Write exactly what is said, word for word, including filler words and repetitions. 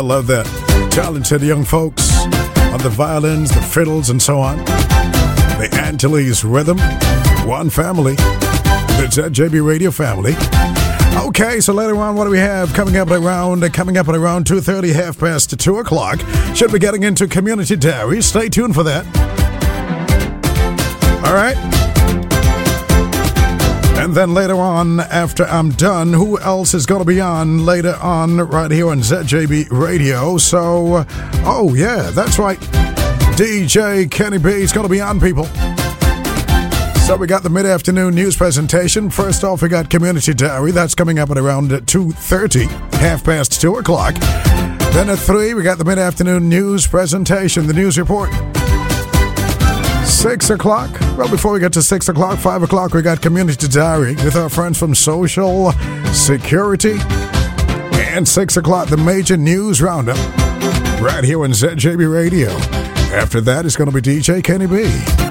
love that. Talented young folks on the violins, the fiddles, and so on. The Antilles Rhythm, one family. The Z J B Radio family. Okay, so later on, what do we have coming up at around coming up at around two thirty, half past two o'clock? Should be getting into Community Diary. Stay tuned for that. All right. And then later on, after I'm done, who else is going to be on later on right here on Z J B Radio? So, uh, oh yeah, that's right. D J Kenny B is going to be on, people. So we got the mid-afternoon news presentation. First off, we got Community Diary. That's coming up at around two thirty, half past two o'clock. Then at three, we got the mid-afternoon news presentation, the news report. six o'clock. Well, before we get to six o'clock, five o'clock, we got Community Diary with our friends from Social Security. And six o'clock, the major news roundup right here on Z J B Radio. After that, it's going to be D J Kenny B.